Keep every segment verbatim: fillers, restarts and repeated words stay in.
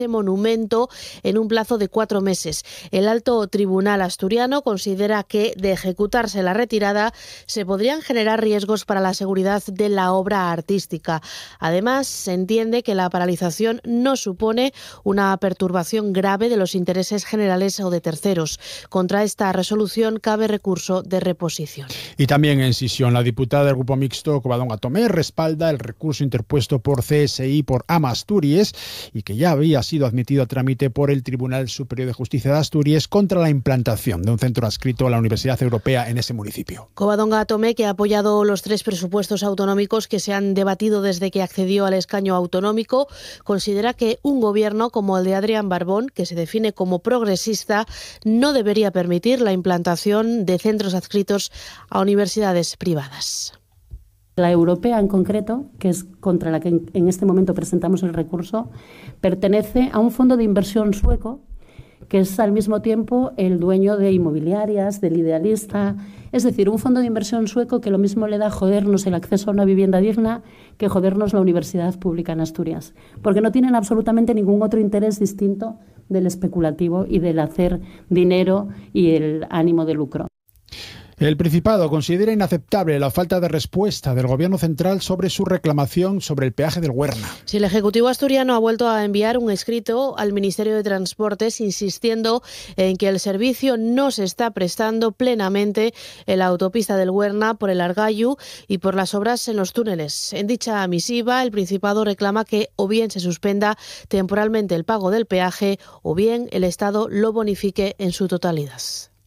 monumento en un plazo de cuatro meses. El alto tribunal asturiano considera que, de ejecutarse la retirada, se podrían generar riesgos para la seguridad de la obra artística. Además, se entiende que la paralización no supone una perturbación grave de los intereses generales o de terceros. Contra esta resolución cabe recurso de reposición. Y también en sesión, la diputada del Grupo Mixto, Covadonga Tomé, respalda el recurso interpuesto por C S I por Amasturias y que ya había sido admitido a trámite por el Tribunal Superior de Justicia de Asturias contra la implantación de un centro adscrito a la Universidad Europea en ese municipio. Covadonga Tomé, que ha apoyado los tres presupuestos autonómicos que se han debatido desde que accedió al escaño autonómico, considera que un gobierno como el de Adrián Barbón, que se define como progresista, no debería permitir la implantación de centros adscritos a universidades privadas. La europea en concreto, que es contra la que en este momento presentamos el recurso, pertenece a un fondo de inversión sueco que es al mismo tiempo el dueño de Inmobiliarias, del Idealista, es decir, un fondo de inversión sueco que lo mismo le da jodernos el acceso a una vivienda digna que jodernos la universidad pública en Asturias, porque no tienen absolutamente ningún otro interés distinto del especulativo y del hacer dinero y el ánimo de lucro. El Principado considera inaceptable la falta de respuesta del Gobierno central sobre su reclamación sobre el peaje del Huerna. Sí, el Ejecutivo asturiano ha vuelto a enviar un escrito al Ministerio de Transportes insistiendo en que el servicio no se está prestando plenamente en la autopista del Huerna por el Argallo y por las obras en los túneles. En dicha misiva, el Principado reclama que o bien se suspenda temporalmente el pago del peaje o bien el Estado lo bonifique en su totalidad.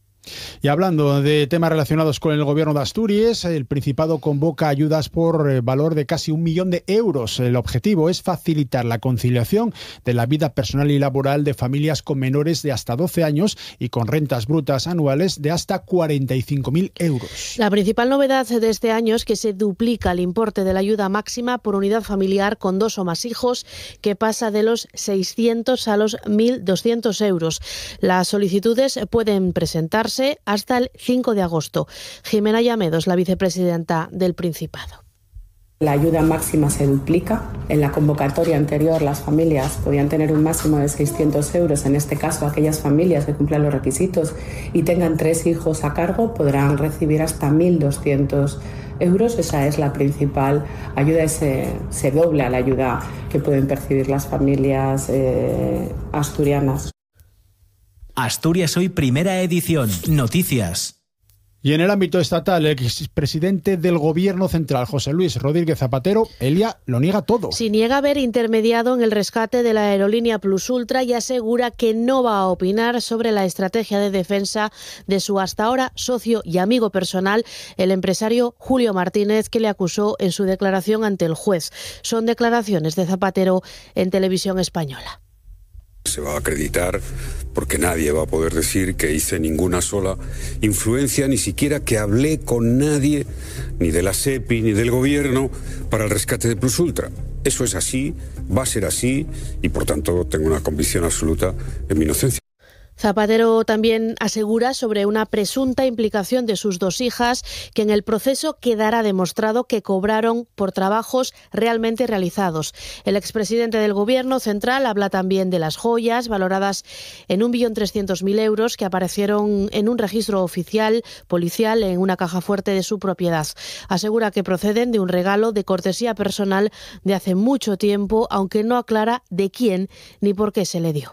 Y hablando de temas relacionados con el Gobierno de Asturias, el Principado convoca ayudas por valor de casi un millón de euros. El objetivo es facilitar la conciliación de la vida personal y laboral de familias con menores de hasta doce años y con rentas brutas anuales de hasta cuarenta y cinco mil euros. La principal novedad de este año es que se duplica el importe de la ayuda máxima por unidad familiar con dos o más hijos, que pasa de los seiscientos a los mil doscientos euros. Las solicitudes pueden presentarse hasta el cinco de agosto. Jimena Llamedos, la vicepresidenta del Principado. La ayuda máxima se duplica. En la convocatoria anterior las familias podían tener un máximo de seiscientos euros. En este caso, aquellas familias que cumplan los requisitos y tengan tres hijos a cargo podrán recibir hasta mil doscientos euros. Esa es la principal ayuda. Se, se dobla la ayuda que pueden percibir las familias eh, asturianas. Asturias Hoy, primera edición. Noticias. Y en el ámbito estatal, el expresidente del Gobierno central, José Luis Rodríguez Zapatero, Elia, lo niega todo. Sí, niega haber intermediado en el rescate de la aerolínea Plus Ultra y asegura que no va a opinar sobre la estrategia de defensa de su hasta ahora socio y amigo personal, el empresario Julio Martínez, que le acusó en su declaración ante el juez. Son declaraciones de Zapatero en Televisión Española. Se va a acreditar porque nadie va a poder decir que hice ninguna sola influencia, ni siquiera que hablé con nadie, ni de la SEPI, ni del gobierno, para el rescate de Plus Ultra. Eso es así, va a ser así, y por tanto tengo una convicción absoluta en mi inocencia. Zapatero también asegura sobre una presunta implicación de sus dos hijas, que en el proceso quedará demostrado que cobraron por trabajos realmente realizados. El expresidente del Gobierno central habla también de las joyas valoradas en un millón trescientos mil euros que aparecieron en un registro oficial policial en una caja fuerte de su propiedad. Asegura que proceden de un regalo de cortesía personal de hace mucho tiempo, aunque no aclara de quién ni por qué se le dio.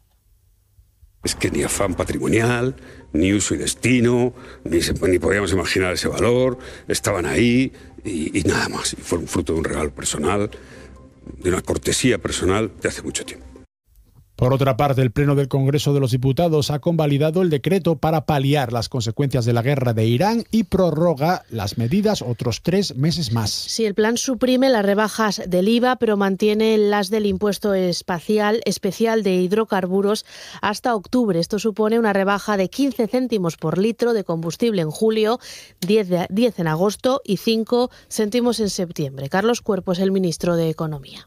Es que ni afán patrimonial, ni uso y destino, ni, se, ni podíamos imaginar ese valor, estaban ahí y, y nada más. Y fue un fruto de un regalo personal, de una cortesía personal de hace mucho tiempo. Por otra parte, el Pleno del Congreso de los Diputados ha convalidado el decreto para paliar las consecuencias de la guerra de Irán y prorroga las medidas otros tres meses más. Sí, el plan suprime las rebajas del I V A, pero mantiene las del impuesto espacial, especial de hidrocarburos hasta octubre. Esto supone una rebaja de quince céntimos por litro de combustible en julio, diez, de, diez en agosto y cinco céntimos en septiembre. Carlos Cuerpo es el ministro de Economía.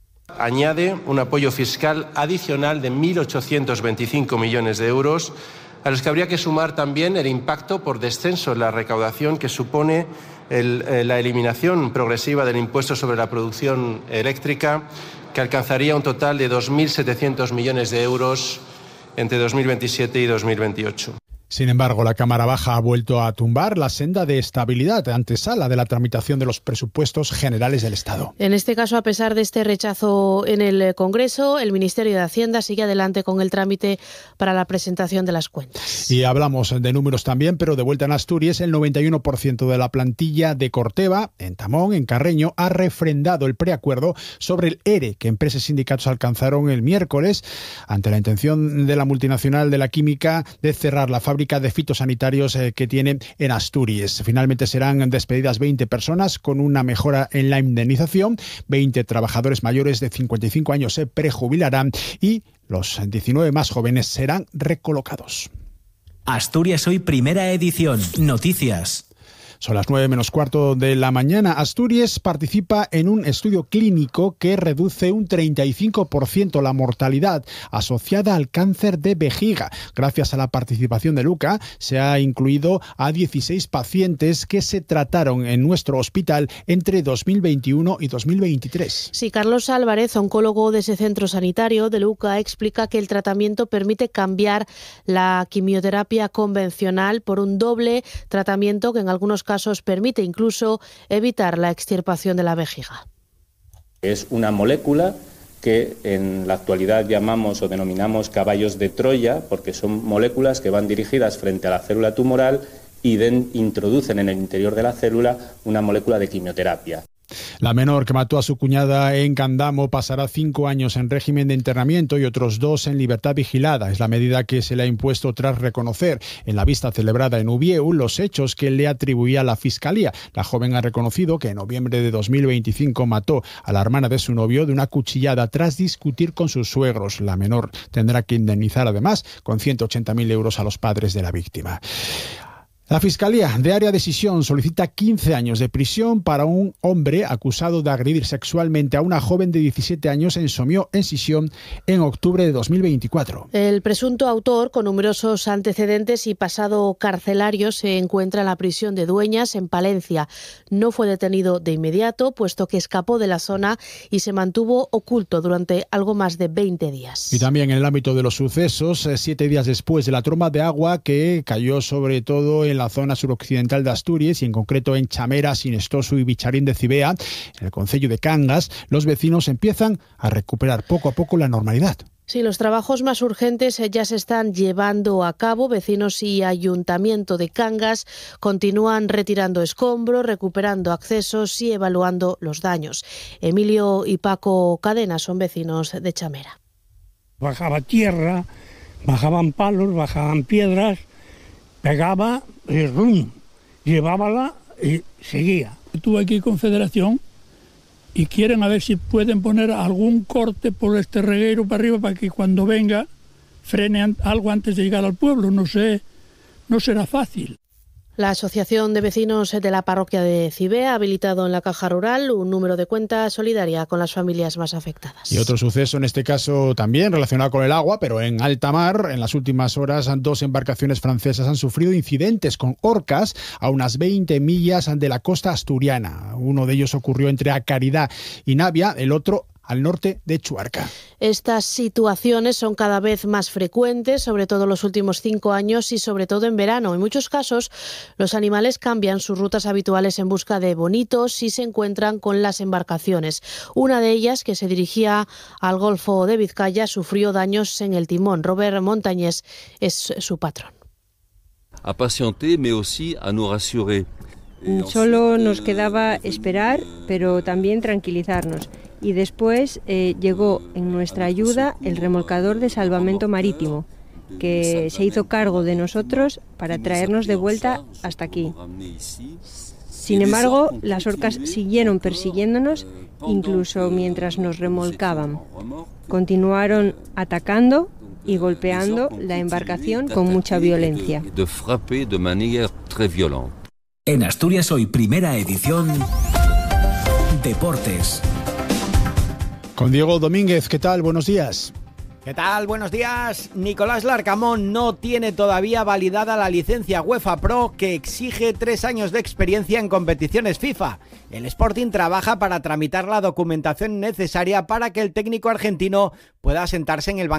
Añade un apoyo fiscal adicional de mil ochocientos veinticinco millones de euros a los que habría que sumar también el impacto por descenso en la recaudación que supone el, eh, la eliminación progresiva del impuesto sobre la producción eléctrica, que alcanzaría un total de dos mil setecientos millones de euros entre dos mil veintisiete y dos mil veintiocho. Sin embargo, la Cámara Baja ha vuelto a tumbar la senda de estabilidad antesala de la tramitación de los presupuestos generales del Estado. En este caso, a pesar de este rechazo en el Congreso, el Ministerio de Hacienda sigue adelante con el trámite para la presentación de las cuentas. Y hablamos de números también, pero de vuelta en Asturias, el noventa y uno por ciento de la plantilla de Corteva, en Tamón, en Carreño, ha refrendado el preacuerdo sobre el ERE que empresas y sindicatos alcanzaron el miércoles ante la intención de la multinacional de la química de cerrar la fábrica de fitosanitarios eh, que tiene en Asturias. Finalmente serán despedidas veinte personas con una mejora en la indemnización. veinte trabajadores mayores de cincuenta y cinco años se prejubilarán y los diecinueve más jóvenes serán recolocados. Asturias Hoy, primera edición. Noticias. Son las nueve menos cuarto de la mañana. Asturias participa en un estudio clínico que reduce un treinta y cinco por ciento la mortalidad asociada al cáncer de vejiga. Gracias a la participación de Luca, se ha incluido a dieciséis pacientes que se trataron en nuestro hospital entre dos mil veintiuno y dos mil veintitrés. Sí, Carlos Álvarez, oncólogo de ese centro sanitario de Luca, explica que el tratamiento permite cambiar la quimioterapia convencional por un doble tratamiento que en algunos casos casos permite incluso evitar la extirpación de la vejiga. Es una molécula que en la actualidad llamamos o denominamos caballos de Troya, porque son moléculas que van dirigidas frente a la célula tumoral y den, introducen en el interior de la célula una molécula de quimioterapia. La menor, que mató a su cuñada en Candamo, pasará cinco años en régimen de internamiento y otros dos en libertad vigilada. Es la medida que se le ha impuesto tras reconocer en la vista celebrada en Ubieu los hechos que le atribuía la Fiscalía. La joven ha reconocido que en noviembre de dos mil veinticinco mató a la hermana de su novio de una cuchillada tras discutir con sus suegros. La menor tendrá que indemnizar además con ciento ochenta mil euros a los padres de la víctima. La Fiscalía de Área de Sisión solicita quince años de prisión para un hombre acusado de agredir sexualmente a una joven de diecisiete años en Sommió, en Sisión, en octubre de dos mil veinticuatro. El presunto autor, con numerosos antecedentes y pasado carcelario, se encuentra en la prisión de Dueñas, en Palencia. No fue detenido de inmediato, puesto que escapó de la zona y se mantuvo oculto durante algo más de veinte días. Y también en el ámbito de los sucesos, siete días después de la tromba de agua que cayó sobre todo en la zona suroccidental de Asturias y en concreto en Chamera, Sinestoso y Bicharín de Cibea, en el concello de Cangas, los vecinos empiezan a recuperar poco a poco la normalidad. Sí, los trabajos más urgentes ya se están llevando a cabo. Vecinos y Ayuntamiento de Cangas continúan retirando escombros, recuperando accesos y evaluando los daños. Emilio y Paco Cadena son vecinos de Chamera. Bajaba tierra, bajaban palos, bajaban piedras, pegaba y rum, llevábala y seguía. Estuve aquí con Federación y quieren a ver si pueden poner algún corte por este reguero para arriba para que cuando venga frene algo antes de llegar al pueblo. No sé, no será fácil. La Asociación de Vecinos de la Parroquia de Cibea ha habilitado en la Caja Rural un número de cuenta solidaria con las familias más afectadas. Y otro suceso, en este caso también relacionado con el agua, pero en alta mar. En las últimas horas, dos embarcaciones francesas han sufrido incidentes con orcas a unas veinte millas de la costa asturiana. Uno de ellos ocurrió entre A Caridad y Navia, el otro al norte de Chuarca. Estas situaciones son cada vez más frecuentes, sobre todo en los últimos cinco años y sobre todo en verano. En muchos casos, los animales cambian sus rutas habituales en busca de bonitos y se encuentran con las embarcaciones. Una de ellas, que se dirigía al Golfo de Vizcaya, sufrió daños en el timón. Robert Montañés es su patrón. A patienter, mais aussi a nous rassurer. Solo nos quedaba esperar, pero también tranquilizarnos. Y después eh, llegó en nuestra ayuda el remolcador de salvamento marítimo, que se hizo cargo de nosotros para traernos de vuelta hasta aquí. Sin embargo, las orcas siguieron persiguiéndonos incluso mientras nos remolcaban. Continuaron atacando y golpeando la embarcación con mucha violencia. En Asturias Hoy, primera edición, Deportes. Con Diego Domínguez, ¿qué tal? Buenos días. ¿Qué tal? Buenos días. Nicolás Larcamón no tiene todavía validada la licencia UEFA Pro que exige tres años de experiencia en competiciones FIFA. El Sporting trabaja para tramitar la documentación necesaria para que el técnico argentino pueda sentarse en el banquillo